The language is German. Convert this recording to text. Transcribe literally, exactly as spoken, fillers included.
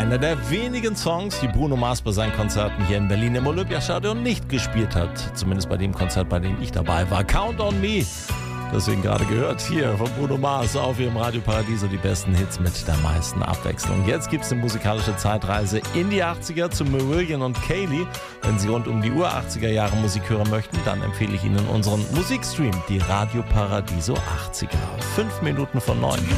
Einer der wenigen Songs, die Bruno Mars bei seinen Konzerten hier in Berlin im Olympiastadion nicht gespielt hat. Zumindest bei dem Konzert, bei dem ich dabei war. Count on Me. Deswegen gerade gehört hier von Bruno Mars auf ihrem Radio Paradiso die besten Hits mit der meisten Abwechslung. Jetzt gibt es eine musikalische Zeitreise in die achtziger zu Marillion und Kaylee. Wenn Sie rund um die Uhr achtziger Jahre Musik hören möchten, dann empfehle ich Ihnen unseren Musikstream, die Radio Paradiso achtziger. Fünf Minuten von neun.